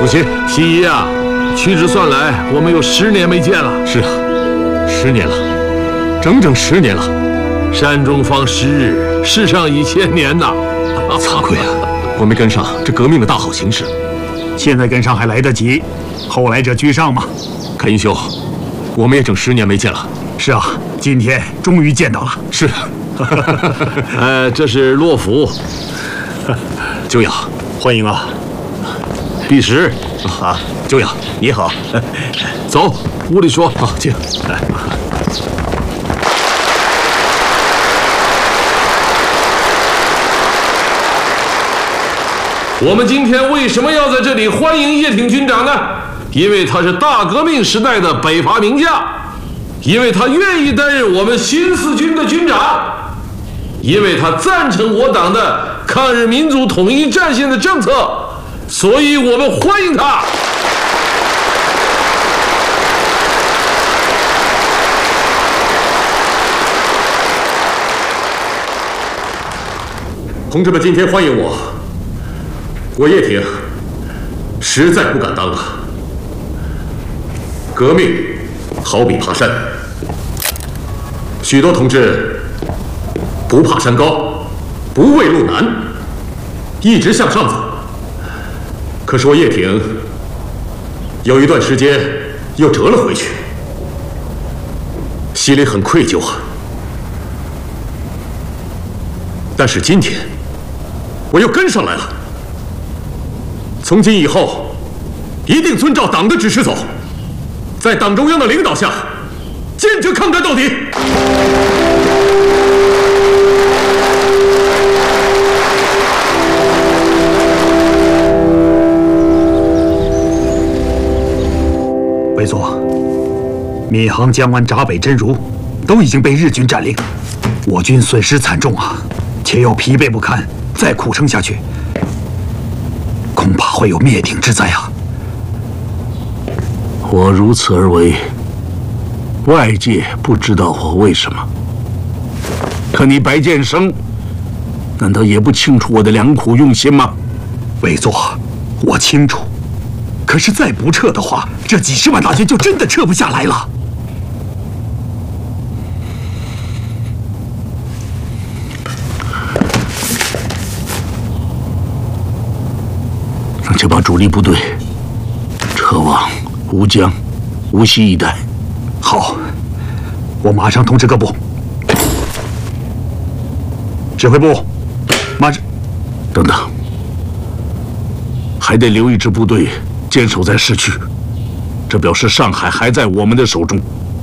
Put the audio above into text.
主席， 西医啊，屈指算来，我们有10年没见了。 是啊，10年了，整整10年了。 山中方10日，世上已1000年呐！ 惭愧啊，我没跟上这革命的大好形势。 现在跟上还来得及，后来者居上嘛。 凯英兄，我们也整10年没见了。 是啊，今天终于见到了。 是。 这是洛甫。 久仰， 欢迎啊。 弼时啊，久仰，你好。 走，屋里说。 好，进。 我们今天为什么要在这里欢迎叶挺军长呢？因为他是大革命时代的北伐名将，因为他愿意担任我们新四军的军长，因为他赞成我党的抗日民族统一战线的政策，所以我们欢迎他。 同志们，今天欢迎我。我叶挺实在不敢当了。革命好比爬山，许多同志不怕山高，不畏路难，一直向上走。可是我叶挺有一段时间又折了回去，心里很愧疚啊。但是今天我又跟上来了。从今以后，一定遵照党的指示走，在党中央的领导下，坚决抗战到底。 委座，闵行、江湾、闸北、真如都已经被日军占领，我军损失惨重啊，且又疲惫不堪，再苦撑下去，恐怕会有灭顶之灾啊！ 我如此而为，外界不知道我为什么。可你白建生，难道也不清楚我的良苦用心吗？ 委座，我清楚。可是再不撤的话，这几10万大军就真的撤不下来了。 就把主力部队撤往吴江、无锡一带。 好，我马上通知各部。指挥部，马上。 等等，还得留一支部队坚守在市区，这表示上海还在我们的手中。